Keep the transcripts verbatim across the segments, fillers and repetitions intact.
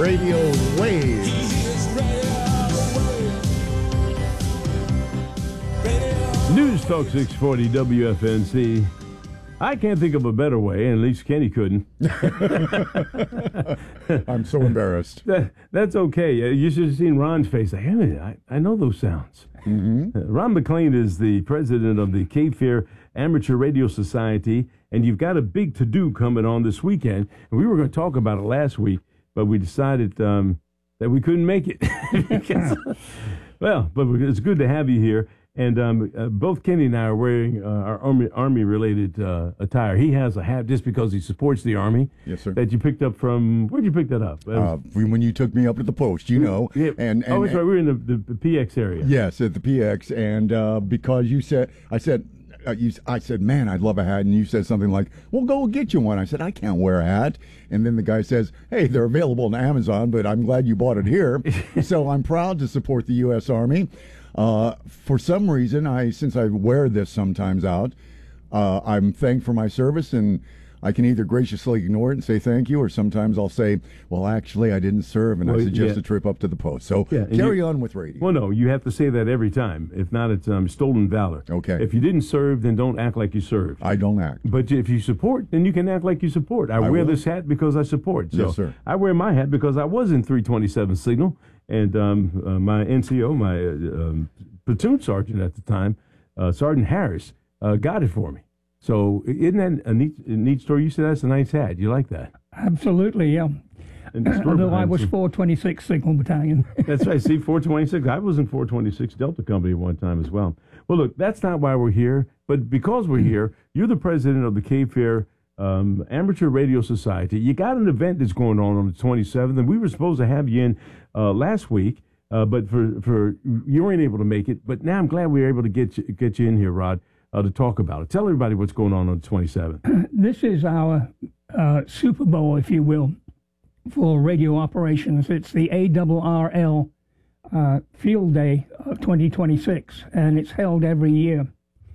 Radio Waves. News Talk six forty W F N C. I can't think of a better way, and at least Kenny couldn't. I'm so embarrassed. That, that's okay. You should have seen Ron's face. Like, hey, I, I know those sounds. Mm-hmm. Uh, Ron McLean is the president of the Cape Fear Amateur Radio Society, and you've got a big to-do coming on this weekend. And we were going to talk about it last week, but we decided um, that we couldn't make it. because, well, but it's good to have you here. And um, uh, both Kenny and I are wearing uh, our Army, Army-related uh, attire. He has a hat just because he supports the Army. Yes, sir. That you picked up from, where'd you pick that up? Uh, when you took me up to the post, you know. Yeah. And, and, oh, that's right. We were in the, the, the P X area. Yes, at the P X. And uh, because you said, I said, uh, you, I said, man, I'd love a hat. And you said something like, well, go get you one. I said, I can't wear a hat. And then the guy says, hey, they're available on Amazon, but I'm glad you bought it here. So I'm proud to support the U S. Army. Uh, for some reason, I since I wear this sometimes out, uh, I'm thanked for my service, and I can either graciously ignore it and say thank you, or sometimes I'll say, well, actually, I didn't serve, and well, I suggest yeah. a trip up to the post. So yeah, carry you, on with radio. Well, no, you have to say that every time. If not, it's um, stolen valor. Okay. If you didn't serve, then don't act like you served. I don't act. But if you support, then you can act like you support. I, I wear will. this hat because I support. So yes, sir. I wear my hat because I was in three twenty-seven Signal, and um, uh, my N C O, my uh, um, platoon sergeant at the time, uh, Sergeant Harris, uh, got it for me. So isn't that a neat, a neat story? You said that's a nice hat. You like that? Absolutely, yeah. Although I was some, four twenty-six Signal Battalion. That's right. See, four twenty-six. I was in four twenty-six Delta Company at one time as well. Well, look, that's not why we're here. But because we're here, you're the president of the Cape Fear um, Amateur Radio Society. You got an event that's going on on the twenty-seventh, and we were supposed to have you in uh, last week. Uh, but for, for you weren't able to make it. But now I'm glad we were able to get you, get you in here, Rod, uh, to talk about it. Tell everybody what's going on on the twenty-seventh. This is our uh, Super Bowl, if you will, for radio operations. It's the A R R L uh, Field Day of twenty twenty-six, and it's held every year.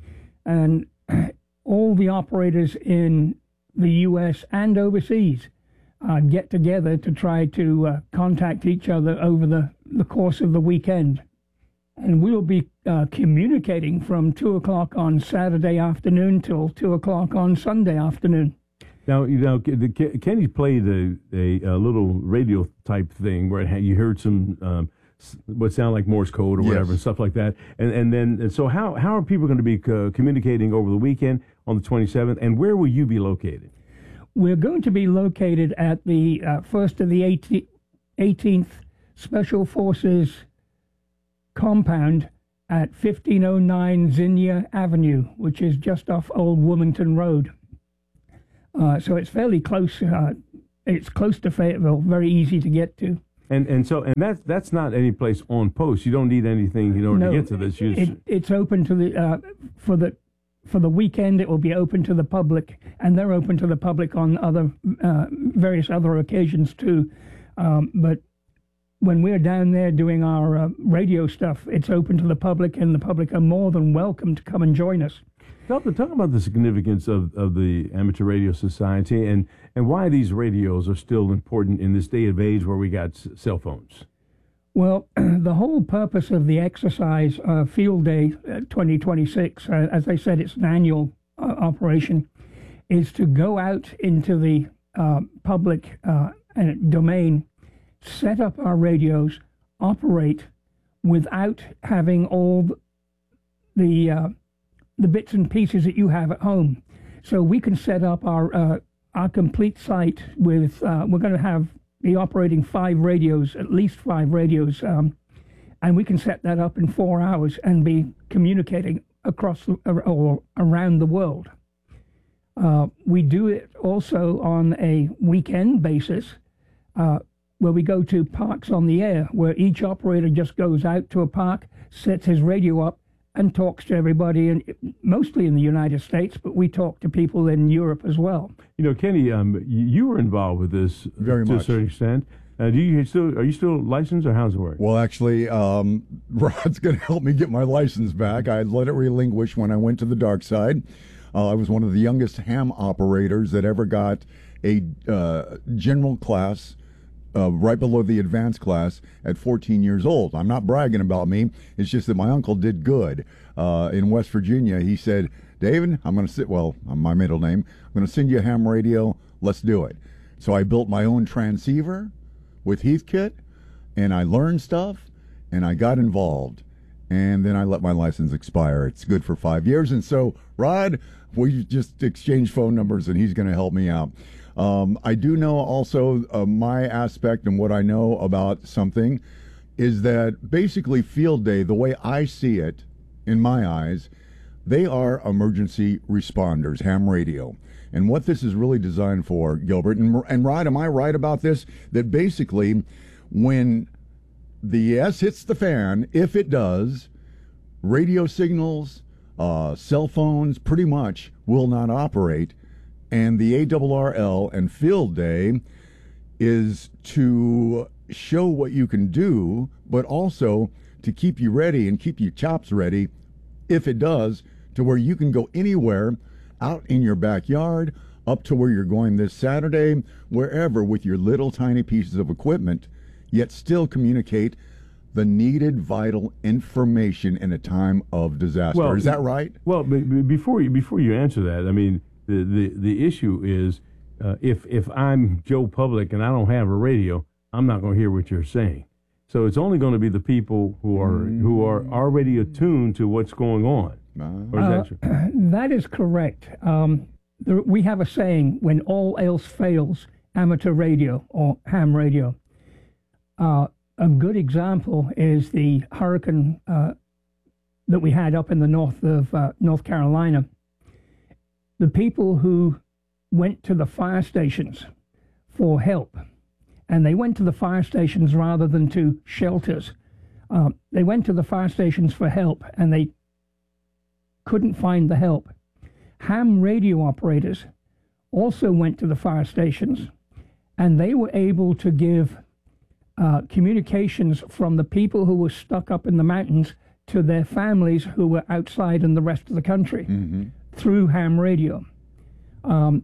And all the operators in the U S and overseas uh, get together to try to uh, contact each other over the the course of the weekend. And we'll be uh, communicating from two o'clock on Saturday afternoon till two o'clock on Sunday afternoon. Now, you know, Kenny played a, a, a little radio type thing where you heard some um, what sounded like Morse code or whatever, yes. and stuff like that. And and then, and so how, how are people going to be uh, communicating over the weekend on the twenty-seventh, and where will you be located? We're going to be located at the uh, first of the eighteenth Special Forces compound at fifteen oh nine Zinnia Avenue, which is just off Old Wilmington Road. Uh, so it's fairly close. Uh, it's close to Fayetteville, very easy to get to. And and so and that's that's not any place on post. You don't need anything in order no, to get to this. You it, it's open to the uh, for the for the weekend. It will be open to the public, and they're open to the public on other uh, various other occasions too. Um, but when we're down there doing our uh, radio stuff, it's open to the public, and the public are more than welcome to come and join us. Talk, talk about the significance of, of the Amateur Radio Society and, and why these radios are still important in this day of age where we got s- cell phones. Well, the whole purpose of the exercise, uh, Field Day uh, twenty twenty-six, uh, as I said, it's an annual uh, operation, is to go out into the uh, public uh, domain, set up our radios, operate without having all the uh, the bits and pieces that you have at home. So we can set up our uh, our complete site with, uh, we're going to have be operating five radios, at least five radios, um, and we can set that up in four hours and be communicating across the, or around the world. Uh, we do it also on a weekend basis, uh, where we go to parks on the air, where each operator just goes out to a park, sets his radio up, and talks to everybody, and mostly in the United States, but we talk to people in Europe as well. You know, Kenny, um, you were involved with this very to much. a certain extent. Uh, do you still are you still licensed, or how's it work? Well, actually, um, Rod's going to help me get my license back. I let it relinquish when I went to the dark side. Uh, I was one of the youngest ham operators that ever got a uh, general class uh, right below the advanced class at fourteen years old. I'm not bragging about me. It's just that my uncle did good uh, in West Virginia. He said, David, I'm going to sit, well, my middle name, I'm going to send you a ham radio. Let's do it. So I built my own transceiver with Heathkit, and I learned stuff, and I got involved. And then I let my license expire. It's good for five years. And so, Rod, we just exchanged phone numbers, and he's going to help me out. Um, I do know also uh, my aspect and what I know about something is that basically Field Day, the way I see it in my eyes, they are emergency responders, ham radio. And what this is really designed for, Gilbert, and, and Rod, am I right about this? That basically when the S hits the fan, if it does, radio signals, uh, cell phones pretty much will not operate. And the A R R L and Field Day is to show what you can do, but also to keep you ready and keep your chops ready if it does, to where you can go anywhere out in your backyard, up to where you're going this Saturday, wherever, with your little tiny pieces of equipment, yet still communicate the needed vital information in a time of disaster. Well, is that right? Well, b- b- before you before you answer that, I mean, the the, the issue is uh, if if I'm Joe Public and I don't have a radio, I'm not going to hear what you're saying. So it's only going to be the people who are mm. who are already attuned to what's going on. Uh, or is that true? Uh, that is correct. Um, there, we have a saying: when all else fails, amateur radio or ham radio. Uh, a good example is the hurricane uh, that we had up in the north of uh, North Carolina. The people who went to the fire stations for help, and they went to the fire stations rather than to shelters. Uh, they went to the fire stations for help, and they couldn't find the help. Ham radio operators also went to the fire stations, and they were able to give uh, communications from the people who were stuck up in the mountains to their families who were outside in the rest of the country mm-hmm. through ham radio. Um,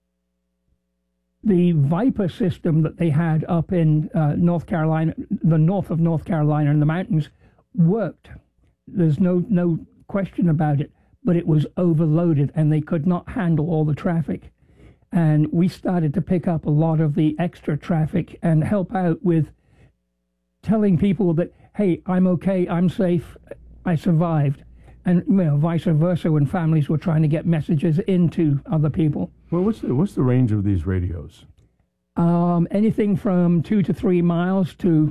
the Viper system that they had up in uh, North Carolina, the north of North Carolina in the mountains, worked. There's no no question about it, but it was overloaded and they could not handle all the traffic. And we started to pick up a lot of the extra traffic and help out with telling people that, hey, I'm okay, I'm safe, I survived. And you know, vice versa when families were trying to get messages into other people. Well, what's the, what's the range of these radios? Um, anything from two to three miles to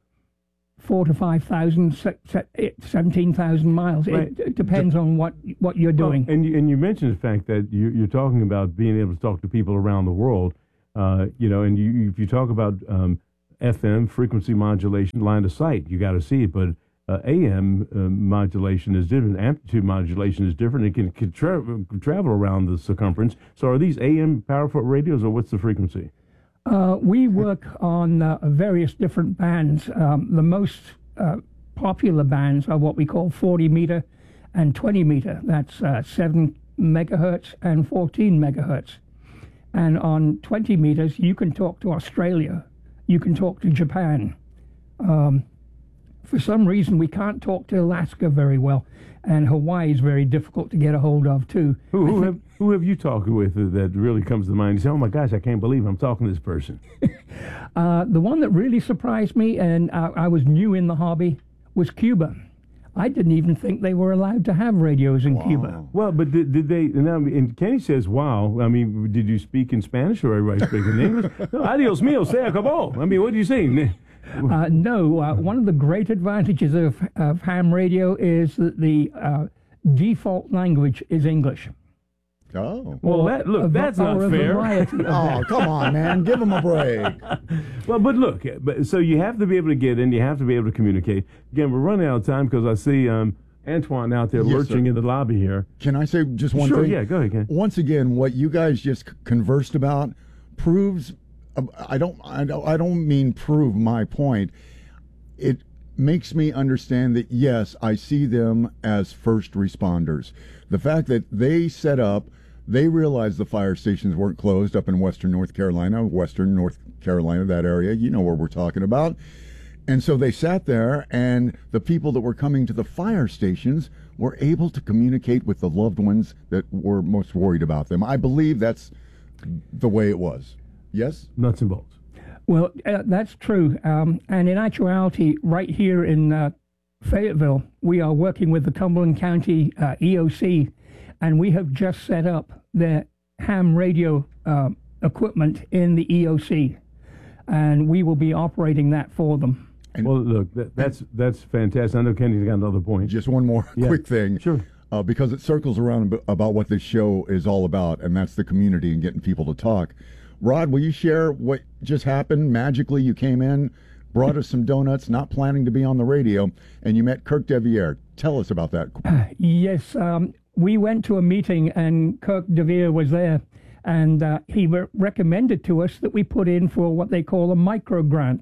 four to five thousand, seventeen thousand miles. Right. It, it depends on what what you're doing. Well, and you, and you mentioned the fact that you, you're talking about being able to talk to people around the world. Uh, you know, and you, if you talk about um, F M frequency modulation, line of sight, you got to see it, but. Uh, A M uh, modulation is different. Amplitude modulation is different. It can, can tra- travel around the circumference. So are these A M powerful radios, or what's the frequency? Uh, we work on uh, various different bands. Um, the most uh, popular bands are what we call forty meter and twenty meter. That's uh, seven megahertz and fourteen megahertz. And on twenty meters, you can talk to Australia. You can talk to Japan. Um, For some reason, we can't talk to Alaska very well, and Hawaii is very difficult to get a hold of, too. Who, who, have, who have you talked with that really comes to mind? You say, oh, my gosh, I can't believe I'm talking to this person. uh, the one that really surprised me, and I, I was new in the hobby, was Cuba. I didn't even think they were allowed to have radios in wow. Cuba. Well, but did, did they, and, I mean, and Kenny says, wow, I mean, did you speak in Spanish or everybody speak in English? No, adios mío, se acabó. I mean, what do you say? Uh, no, uh, one of the great advantages of, of ham radio is that the uh, default language is English. Oh. Well, that, look, that's not fair. Oh, come on, man. Give them a break. Well, but look, but, so you have to be able to get in. You have to be able to communicate. Again, we're running out of time because I see um, Antoine out there yes, lurching sir. in the lobby here. Can I say just one sure, thing? Sure, yeah, go ahead, Ken. Once again, what you guys just conversed about proves... I don't, I don't, I don't mean prove my point. It makes me understand that, yes, I see them as first responders. The fact that they set up They realized the fire stations weren't closed up in western North Carolina, western North Carolina, that area. You know where we're talking about. And so they sat there, and the people that were coming to the fire stations were able to communicate with the loved ones that were most worried about them. I believe that's the way it was. Yes? Nuts and bolts. Well, uh, that's true. Um, and in actuality, right here in uh, Fayetteville, we are working with the Cumberland County uh, E O C, and we have just set up their ham radio uh, equipment in the E O C, and we will be operating that for them. And well, look, that, that's that's fantastic. I know Kenny's got another point. Just one more yeah. quick thing. Sure. Uh, because it circles around about what this show is all about, and that's the community and getting people to talk. Rod, will you share what just happened? Magically, you came in, brought us some donuts, not planning to be on the radio, and you met Kirk Deviere. Tell us about that. Uh, yes, um, we went to a meeting, and Kirk Deviere was there, and uh, he re- recommended to us that we put in for what they call a micro grant.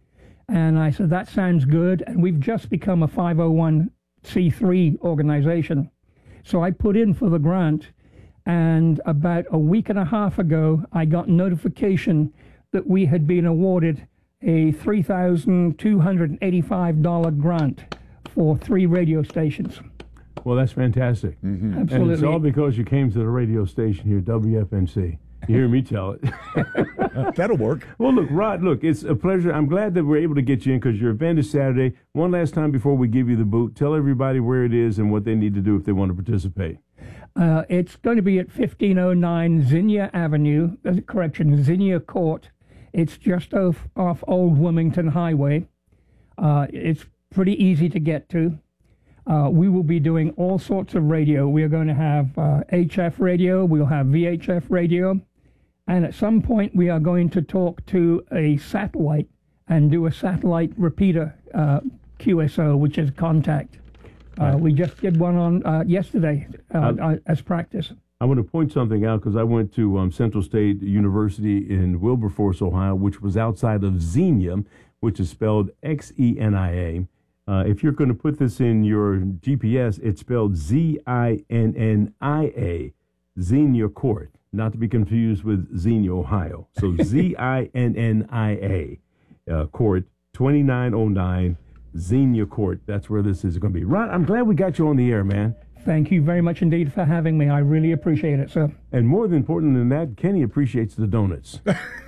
And I said, that sounds good, and we've just become a five oh one c three organization. So I put in for the grant. And about a week and a half ago, I got notification that we had been awarded a three thousand two hundred eighty-five dollars grant for three radio stations. Well, that's fantastic. Mm-hmm. Absolutely. And it's all because you came to the radio station here, W F N C. You hear me tell it. That'll work. Well, look, Rod, look, it's a pleasure. I'm glad that we're able to get you in because your event is Saturday. One last time before we give you the boot, tell everybody where it is and what they need to do if they want to participate. Uh, it's going to be at fifteen oh nine Zinnia Avenue, uh, correction, Zinnia Court. It's just off, off Old Wilmington Highway. Uh, it's pretty easy to get to. Uh, we will be doing all sorts of radio. We are going to have uh, H F radio, we'll have V H F radio, and at some point we are going to talk to a satellite and do a satellite repeater uh, Q S O, which is contact. Uh, we just did one on uh, yesterday uh, uh, as practice. I want to point something out because I went to um, Central State University in Wilberforce, Ohio, which was outside of Xenia, which is spelled X E N I A. Uh, if you're going to put this in your G P S, it's spelled Z I N N I A, Xenia Court, not to be confused with Xenia, Ohio. So Z I N N I A, uh, Court, twenty-nine oh nine, Xenia Court. That's where this is going to be. Ron, I'm glad we got you on the air, man. Thank you very much indeed for having me. I really appreciate it, sir. And more than important than that, Kenny appreciates the donuts.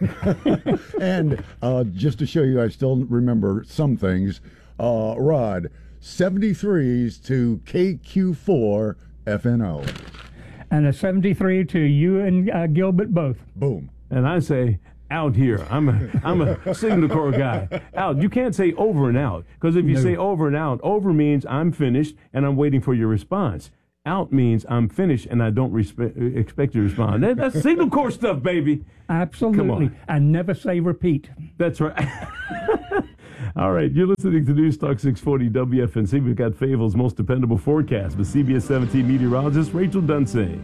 And uh, just to show you, I still remember some things. Uh, Rod, seventy-threes to K Q four F N O. And a seventy-three to you and uh, Gilbert both. Boom. And I say, out here. I'm a, I'm a Signal Corps guy. Out. You can't say over and out. Because if you no. say over and out, over means I'm finished and I'm waiting for your response. Out means I'm finished and I don't respe- expect you to respond. That, that's Signal Corps stuff, baby. Absolutely. Come on. And never say repeat. That's right. All right, you're listening to News Talk six forty W F N C. We've got Fayetteville's most dependable forecast with C B S seventeen meteorologist Rachel Dunsing.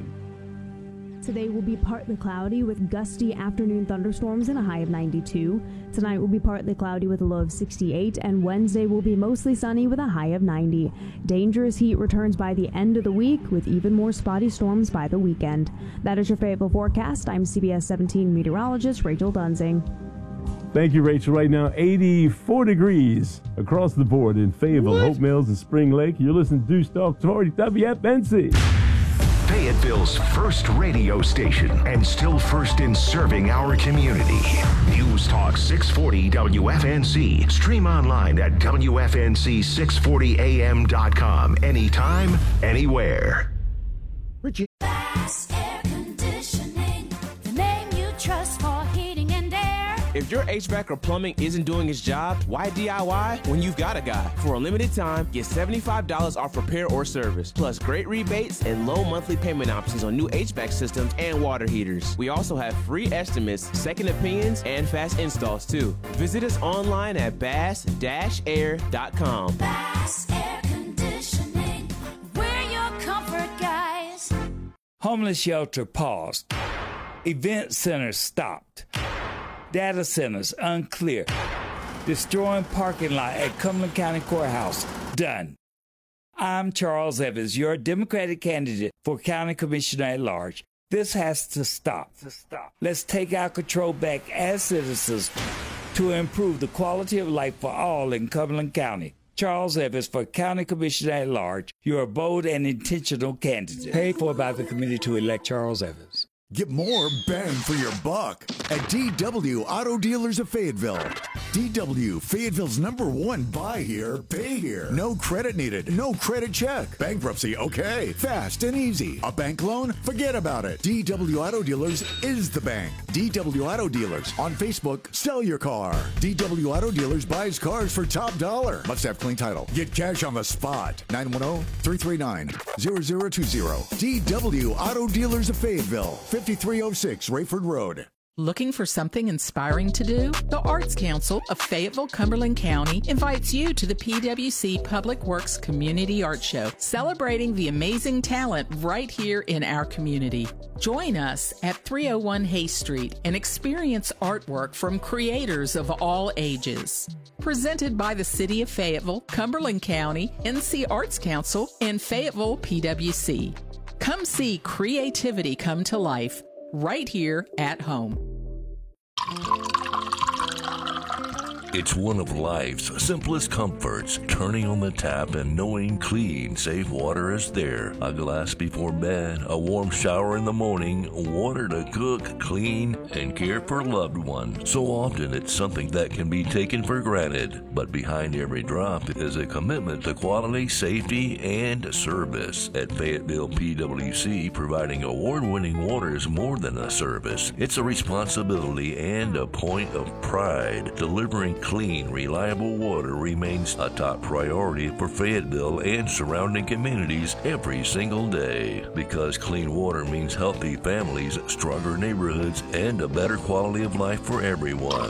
Today will be partly cloudy with gusty afternoon thunderstorms and a high of ninety-two. Tonight will be partly cloudy with a low of sixty-eight, and Wednesday will be mostly sunny with a high of ninety. Dangerous heat returns by the end of the week with even more spotty storms by the weekend. That is your Fayetteville forecast. I'm C B S seventeen meteorologist Rachel Dunsing. Thank you, Rachel. Right now, eighty-four degrees across the board in Fayetteville, what? Hope Mills, and Spring Lake. You're listening to News Talk forty W F N C. Fayetteville's first radio station and still first in serving our community. News Talk six forty W F N C. Stream online at W F N C six forty A M dot com. Anytime, anywhere. Richie. Bass Air Conditioning, the name you trust for heating and air. If your H V A C or plumbing isn't doing its job, why D I Y when you've got a guy? For a limited time, get seventy-five dollars off repair or service, plus great rebates and low monthly payment options on new H V A C systems and water heaters. We also have free estimates, second opinions, and fast installs too. Visit us online at bass dash air dot com. Bass Air Conditioning, we're your comfort guys. Homeless shelter paused. Event centers stopped. Data centers unclear. Destroying parking lot at Cumberland County Courthouse done. I'm Charles Evans, your Democratic candidate for County Commissioner at Large. This has to stop. Let's take our control back as citizens to improve the quality of life for all in Cumberland County. Charles Evans for County Commissioner at Large. You're a bold and intentional candidate. Paid for by the committee to elect Charles Evans. Get more bang for your buck at D W Auto Dealers of Fayetteville. D W, Fayetteville's number one buy here, pay here. No credit needed, no credit check. Bankruptcy, okay. Fast and easy. A bank loan? Forget about it. D W Auto Dealers is the bank. D W Auto Dealers. On Facebook, sell your car. D W Auto Dealers buys cars for top dollar. Must have clean title. Get cash on the spot. nine one zero, three three nine, zero zero two zero. D W Auto Dealers of Fayetteville. fifty-three oh six Rayford Road. Looking for something inspiring to do? The Arts Council of Fayetteville, Cumberland County invites you to the P W C Public Works Community Art Show, celebrating the amazing talent right here in our community. Join us at three oh one Hay Street and experience artwork from creators of all ages. Presented by the City of Fayetteville, Cumberland County, N C Arts Council, and Fayetteville P W C. Come see creativity come to life right here at home. It's one of life's simplest comforts, turning on the tap and knowing clean, safe water is there. A glass before bed, a warm shower in the morning, water to cook, clean, and care for loved ones. So often it's something that can be taken for granted, but behind every drop is a commitment to quality, safety, and service. At Fayetteville P W C, providing award-winning water is more than a service. It's a responsibility and a point of pride. Delivering clean, reliable water remains a top priority for Fayetteville and surrounding communities every single day. Because clean water means healthy families, stronger neighborhoods, and a better quality of life for everyone.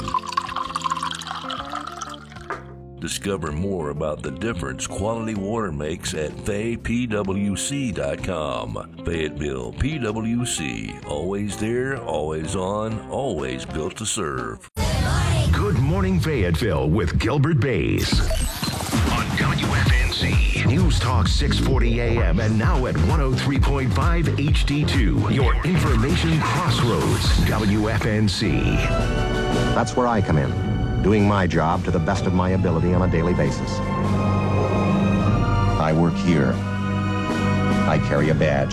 Discover more about the difference quality water makes at fay p w c dot com. Fayetteville P W C. Always there, always on, always built to serve. Good Morning Fayetteville with Gilbert Bays on W F N C News Talk six forty A M and now at one oh three point five H D two. Your information crossroads. W F N C. That's where I come in, doing my job to the best of my ability on a daily basis. I work here. I carry a badge.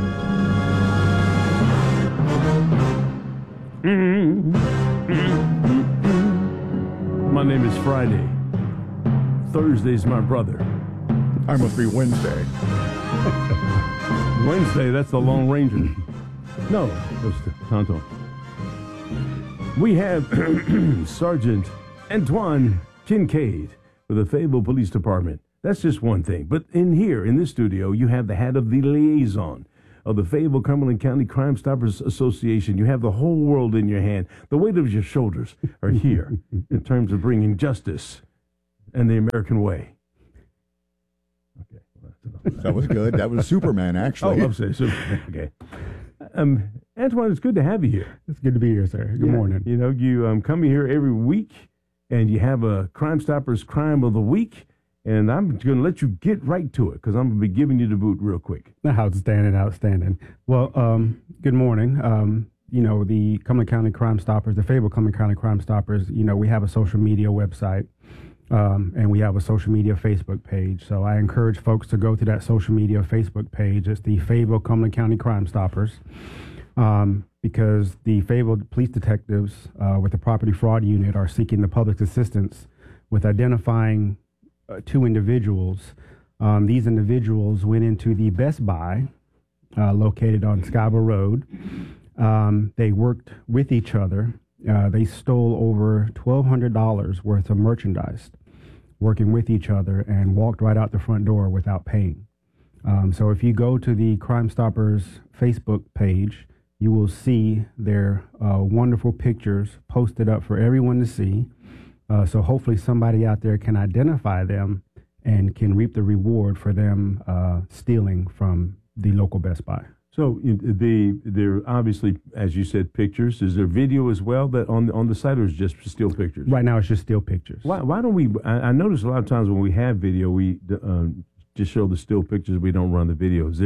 My name is Friday. Thursday's my brother. I must be Wednesday. Wednesday, that's the Lone Ranger. No, that's the Tonto. We have Sergeant Antoine Kincaid with the Fayetteville Police Department. That's just one thing. But in here, in this studio, you have the hat of the liaison of the Fayetteville Cumberland County Crime Stoppers Association. You have the whole world in your hand. The weight of your shoulders are here in terms of bringing justice and the American way. Okay. Well, that was good. That was Superman, actually. Oh, I'm saying Superman. Okay. Um, Antoine, it's good to have you here. It's good to be here, sir. Good yeah, morning. You know, you um, come here every week, and you have a Crime Stoppers Crime of the Week. And I'm going to let you get right to it because I'm going to be giving you the boot real quick. Outstanding, outstanding. Well, um, good morning. Um, you know, the Cumberland County Crime Stoppers, the Fayetteville Cumberland County Crime Stoppers, you know, we have a social media website um, and we have a social media Facebook page. So I encourage folks to go to that social media Facebook page. It's the Fayetteville Cumberland County Crime Stoppers um, because the Fayetteville police detectives uh, with the property fraud unit are seeking the public's assistance with identifying Uh, two individuals. Um, these individuals went into the Best Buy uh, located on Scarborough Road. Um, they worked with each other. Uh, they stole over twelve hundred dollars worth of merchandise working with each other and walked right out the front door without paying. Um, so if you go to the Crime Stoppers Facebook page, you will see their uh, wonderful pictures posted up for everyone to see. Uh, so hopefully somebody out there can identify them and can reap the reward for them uh, stealing from the local Best Buy. So the there obviously, as you said, pictures. Is there video as well that on the, on the site, or is it just still pictures? Right now, it's just still pictures. Why why don't we? I, I notice a lot of times when we have video, we um, just show the still pictures. We don't run the video. Is there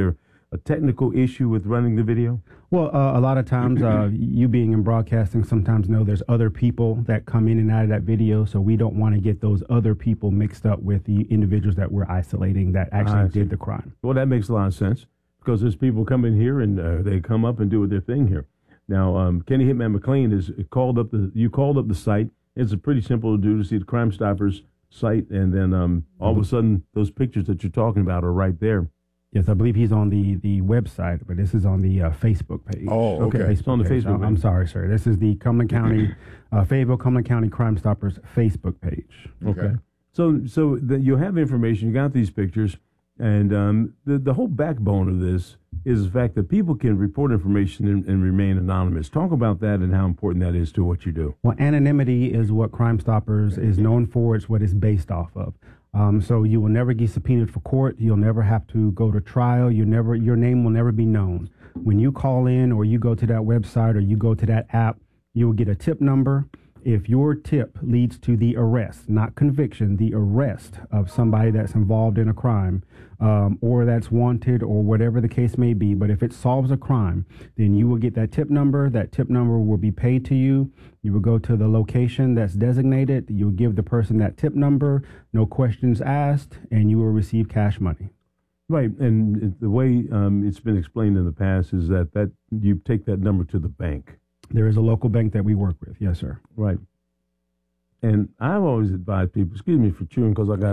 a technical issue with running the video? Well, uh, a lot of times, uh, you being in broadcasting, sometimes know there's other people that come in and out of that video, so we don't want to get those other people mixed up with the individuals that we're isolating that actually did the crime. Well, that makes a lot of sense because there's people come in here and uh, they come up and do their thing here. Now, um, Kenny Hitman McLean is called up the. You called up the site. It's pretty simple to do to see the Crime Stoppers site, and then um, all of a sudden, those pictures that you're talking about are right there. Yes, I believe he's on the, the website, but this is on the uh, Facebook page. Oh, okay. Facebook It's on the page. Facebook I'm, I'm page. sorry, sir. This is the Cumberland County, uh, Fayetteville Cumberland County Crime Stoppers Facebook page. Okay. So so the, you have information, you got these pictures, and um, the, the whole backbone of this is the fact that people can report information and, and remain anonymous. Talk about that and how important that is to what you do. Well, anonymity is what Crime Stoppers is known for. It's what it's based off of. Um, so you will never get subpoenaed for court. You'll never have to go to trial. You never, your name will never be known. When you call in or you go to that website or you go to that app, you will get a tip number. If your tip leads to the arrest, not conviction, the arrest of somebody that's involved in a crime, um, or that's wanted or whatever the case may be, but if it solves a crime, then you will get that tip number. That tip number will be paid to you. You will go to the location that's designated. You'll give the person that tip number, no questions asked, and you will receive cash money. Right, and the way um, it's been explained in the past is that, that you take that number to the bank. There is a local bank that we work with. Yes, sir. Right. And I've always advised people, excuse me for chewing because I got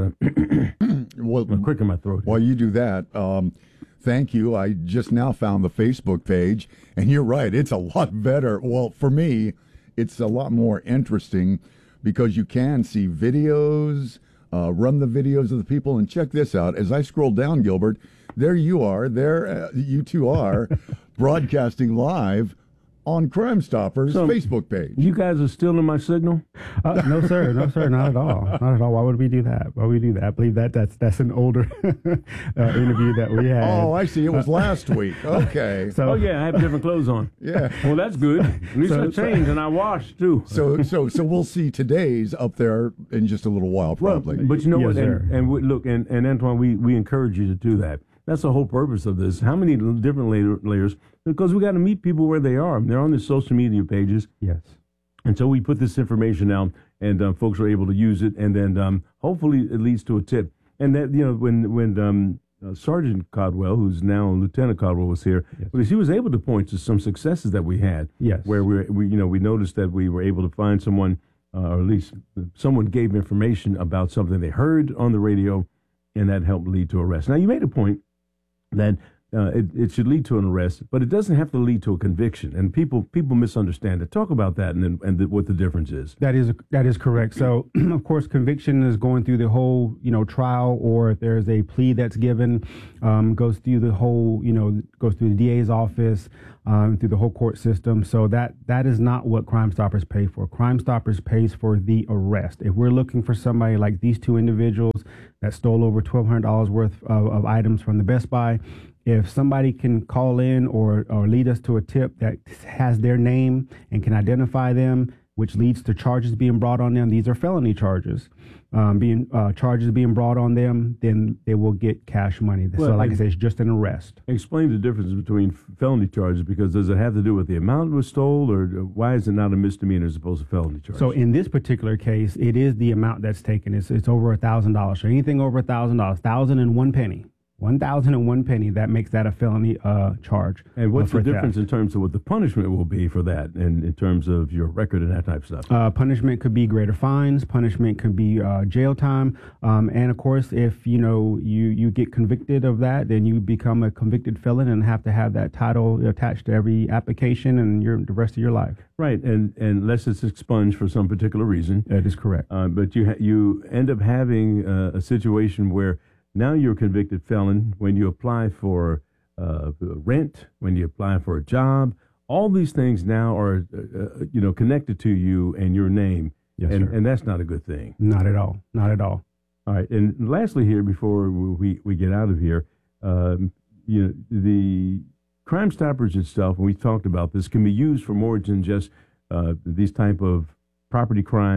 a, well, a crick in my throat. While you do that, um, thank you. I just now found the Facebook page, and you're right. It's a lot better. Well, for me, it's a lot more interesting because you can see videos, uh, run the videos of the people, and check this out. As I scroll down, Gilbert, there you are. There uh, you two are broadcasting live on Crime Stoppers' So, Facebook page. You guys are stealing my signal? Uh, no, sir. No, sir. Not at all. Not at all. Why would we do that? Why would we do that? I believe that that's that's an older uh, interview that we had. Oh, I see. It was last week. Okay. So, Oh, yeah, I have different clothes on. Yeah. Well, that's good. At least So- I changed and I washed, too. So, so, so we'll see today's up there in just a little while, probably. Well, but you know Yes, what? sir. And, and we, look, and, and Antoine, we, we encourage you to do that. That's the whole purpose of this. How many different layer, layers? Because we got to meet people where they are. They're on the social media pages. Yes. And so we put this information out, and um, folks are able to use it, and then um, hopefully it leads to a tip. And that, you know, when when um, uh, Sergeant Codwell, who's now Lieutenant Codwell, was here, Yes. because he was able to point to some successes that we had. Yes. Where we, we you know, we noticed that we were able to find someone, uh, or at least someone gave information about something they heard on the radio, and that helped lead to arrest. Now, you made a point that uh, it, it should lead to an arrest, but it doesn't have to lead to a conviction. And people people misunderstand it. Talk about that and then, and the, what the difference is. That is that is correct. So, of course, conviction is going through the whole, you know, trial, or if there's a plea that's given, um, goes through the whole, you know, goes through the D A's office, um, through the whole court system. So that that is not what Crime Stoppers pay for. Crime Stoppers pays for the arrest. If we're looking for somebody like these two individuals that stole over twelve hundred dollars worth of, of items from the Best Buy, if somebody can call in or, or lead us to a tip that has their name and can identify them, which leads to charges being brought on them, these are felony charges, um, being uh, charges being brought on them, then they will get cash money. Well, so like I- I said, it's just an arrest. Explain the difference between felony charges, because does it have to do with the amount was stole, or why is it not a misdemeanor as opposed to felony charges? So in this particular case, it is the amount that's taken. It's it's over a thousand dollars. So anything over a thousand dollars, thousand and one penny. One thousand and one penny, that makes that a felony uh, charge. And what's uh, the for difference theft. in terms of what the punishment will be for that, and in terms of your record and that type of stuff? Uh, punishment could be greater fines. Punishment could be uh, jail time. Um, and of course, if you know you, you get convicted of that, then you become a convicted felon and have to have that title attached to every application and your the rest of your life. Right, and, and unless it's expunged for some particular reason. That is correct. Uh, but you ha- you end up having uh, a situation where now you're a convicted felon when you apply for uh, rent, when you apply for a job. All these things now are, uh, you know, connected to you and your name. Yes, and, sir. and that's not a good thing. Not at all. Not at all. All right. And lastly here, before we, we get out of here, um, you know, the Crime Stoppers itself, and we talked about this, can be used for more than just uh, these type of property crimes,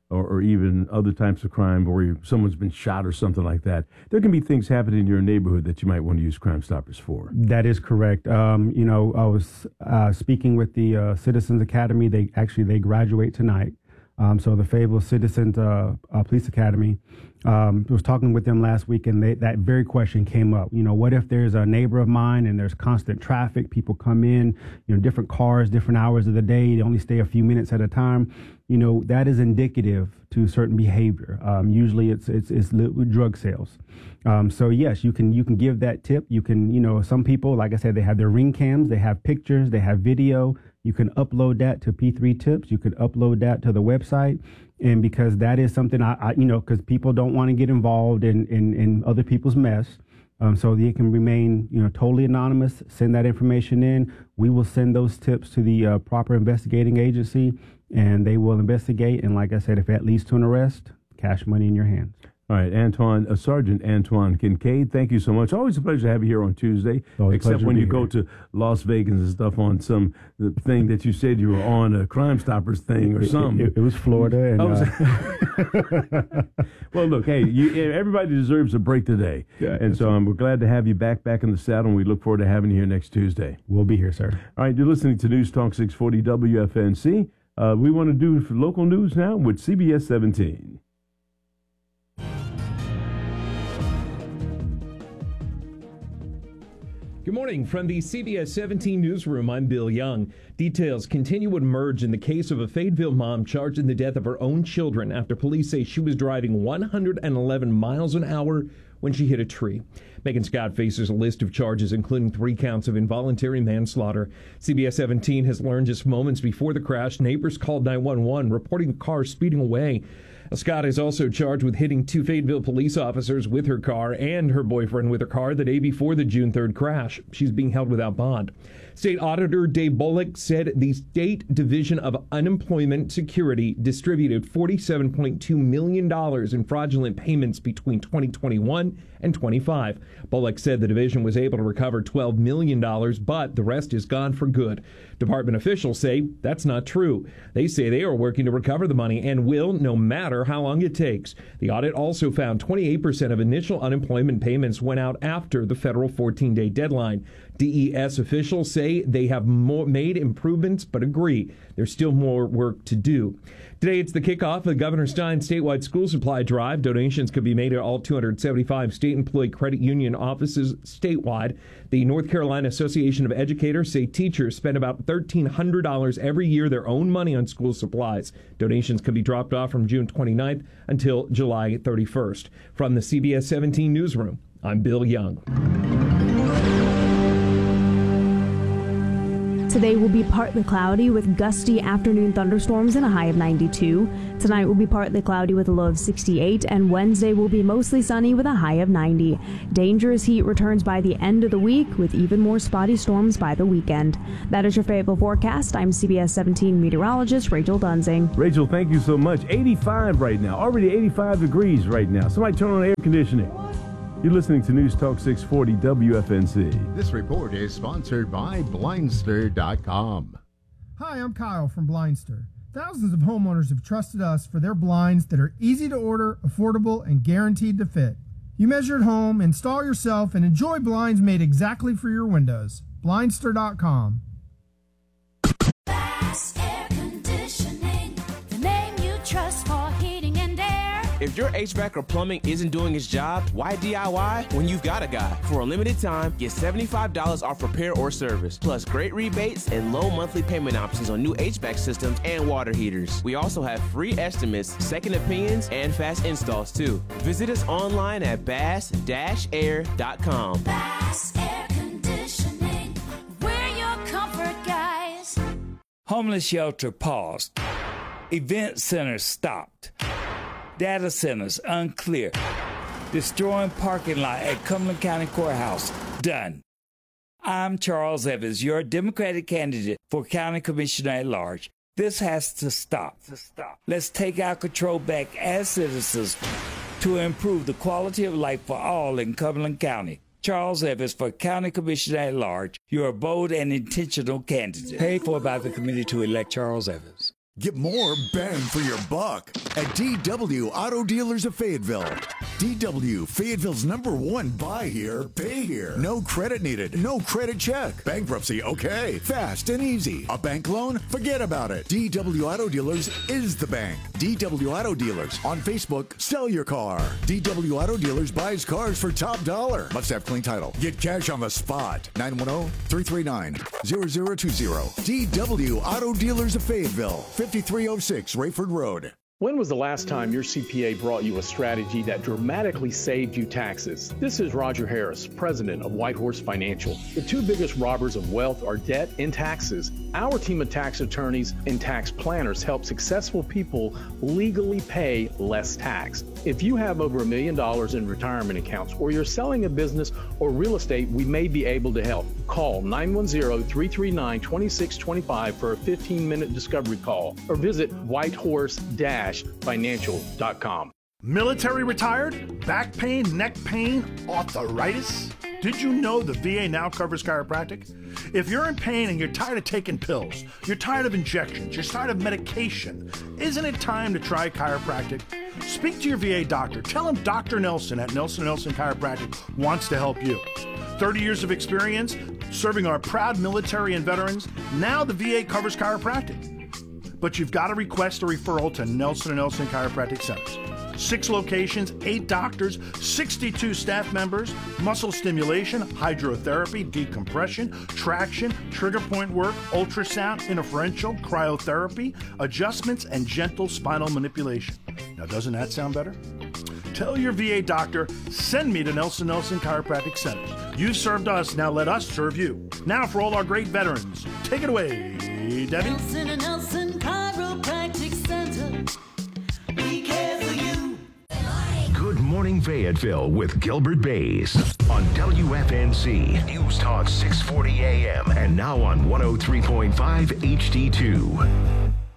or, or even other types of crime where someone's been shot or something like that, there can be things happening in your neighborhood that you might want to use Crime Stoppers for. That is correct. Um, you know, I was uh, speaking with the uh, Citizens Academy. They actually they graduate tonight. Um, so the Fayetteville Citizens uh, uh, Police Academy, um, was talking with them last week, and they, that very question came up. You know, what if there's a neighbor of mine and there's constant traffic, people come in, you know, different cars, different hours of the day, they only stay a few minutes at a time. You know, that is indicative to certain behavior. Um, usually it's, it's, it's with drug sales. Um, so yes, you can, you can give that tip. You can, you know, some people, like I said, they have their ring cams, they have pictures, they have video. You can upload that to P three Tips. You could upload that to the website. And because that is something I, I you know, because people don't want to get involved in, in, in other people's mess. Um, so they can remain, you know, totally anonymous. Send that information in. We will send those tips to the uh, proper investigating agency, and they will investigate. And like I said, if that leads to an arrest, cash money in your hands. All right, Antoine, uh, Sergeant Antoine Kincaid, thank you so much. Always a pleasure to have you here on Tuesday, Always except when to you be go here. to Las Vegas and stuff on some the thing that you said you were on, a Crime Stoppers thing or It, something. it, it was Florida. And, Oh, uh, well, look, hey, you, everybody deserves a break today. Yeah, and so um, we're glad to have you back back in the saddle, and we look forward to having you here next Tuesday. We'll be here, sir. All right, you're listening to News Talk six forty W F N C. Uh, we want to do local news now with C B S seventeen. Good morning from the C B S seventeen newsroom. I'm Bill Young. Details continue to emerge in the case of a Fayetteville mom charged in the death of her own children after police say she was driving one hundred eleven miles an hour when she hit a tree. Megan Scott faces a list of charges, including three counts of involuntary manslaughter. C B S seventeen has learned just moments before the crash, neighbors called nine one one, reporting a car speeding away. Scott is also charged with hitting two Fayetteville police officers with her car and her boyfriend with her car the day before the June third crash. She's being held without bond. State Auditor Dave Bullock said the State Division of Unemployment Security distributed forty-seven point two million dollars in fraudulent payments between twenty twenty-one and twenty-five. Bullock said the division was able to recover twelve million dollars, but the rest is gone for good. Department officials say that's not true. They say they are working to recover the money and will, no matter how long it takes. The audit also found twenty-eight percent of initial unemployment payments went out after the federal fourteen-day deadline. D E S officials say they have more made improvements, but agree there's still more work to do. Today, it's the kickoff of the Governor Stein statewide school supply drive. Donations could be made at all two hundred seventy-five state employee credit union offices statewide. The North Carolina Association of Educators say teachers spend about one thousand three hundred dollars every year their own money on school supplies. Donations can be dropped off from June twenty-ninth until July thirty-first. From the C B S seventeen newsroom, I'm Bill Young. Today will be partly cloudy with gusty afternoon thunderstorms and a high of ninety-two. Tonight will be partly cloudy with a low of sixty-eight, and Wednesday will be mostly sunny with a high of ninety. Dangerous heat returns by the end of the week with even more spotty storms by the weekend. That is your Fayetteville forecast. I'm C B S seventeen meteorologist Rachel Dunzing. Rachel, thank you so much. eighty-five right now, already eighty-five degrees right now. Somebody turn on air conditioning. You're listening to News Talk six forty W F N C. This report is sponsored by Blindster dot com. Hi, I'm Kyle from Blindster. Thousands of homeowners have trusted us for their blinds that are easy to order, affordable, and guaranteed to fit. You measure at home, install yourself, and enjoy blinds made exactly for your windows. Blindster dot com. Bass Air Conditioning, the name you trust for heating and air. If your H V A C or plumbing isn't doing its job, why D I Y when you've got a guy? For a limited time, get seventy-five dollars off repair or service, plus great rebates and low monthly payment options on new H V A C systems and water heaters. We also have free estimates, second opinions, and fast installs too. Visit us online at bass air dot com. Bass Air Conditioning, we're your comfort guys. Homeless shelter paused. Event centers stopped. Data centers unclear. Destroying parking lot at Cumberland County Courthouse done. I'm Charles Evans, your Democratic candidate for County Commissioner at Large. This has to stop. To stop. Let's take our control back as citizens to improve the quality of life for all in Cumberland County. Charles Evans for County Commissioner at Large, your bold and intentional candidate. Paid for by the committee to elect Charles Evans. Get more bang for your buck at D W Auto Dealers of Fayetteville. D W, Fayetteville's number one buy here, pay here. No credit needed, no credit check. Bankruptcy, okay. Fast and easy. A bank loan? Forget about it. D W Auto Dealers is the bank. D W Auto Dealers. On Facebook, sell your car. D W Auto Dealers buys cars for top dollar. Must have clean title. Get cash on the spot. nine one zero, three three nine, zero zero two zero. D W Auto Dealers of Fayetteville. fifty-three oh six Rayford Road. When was the last time your C P A brought you a strategy that dramatically saved you taxes? This is Roger Harris, president of Whitehorse Financial. The two biggest robbers of wealth are debt and taxes. Our team of tax attorneys and tax planners help successful people legally pay less tax. If you have over a million dollars in retirement accounts or you're selling a business or real estate, we may be able to help. Call nine one zero, three three nine, two six two five for a fifteen minute discovery call or visit whitehorse dash financial dot com. Military retired? Back pain, neck pain, arthritis? Did you know the V A now covers chiropractic? If you're in pain and you're tired of taking pills, you're tired of injections, you're tired of medication, isn't it time to try chiropractic? Speak to your V A doctor. Tell him Doctor Nelson at Nelson Nelson Chiropractic wants to help you. thirty years of experience serving our proud military and veterans. Now the V A covers chiropractic. But you've got to request a referral to Nelson and Nelson Chiropractic Centers. Six locations, eight doctors, sixty-two staff members, muscle stimulation, hydrotherapy, decompression, traction, trigger point work, ultrasound, interferential, cryotherapy, adjustments, and gentle spinal manipulation. Now, doesn't that sound better? Tell your V A doctor, send me to Nelson Nelson Chiropractic Centers. You served us, now let us serve you. Now for all our great veterans, take it away, Debbie. Nelson and Nelson Chiropractic Center. We care for you. Good Morning Fayetteville with Gilbert Bays on W F N C News Talk six forty A M and now on one oh three point five H D two.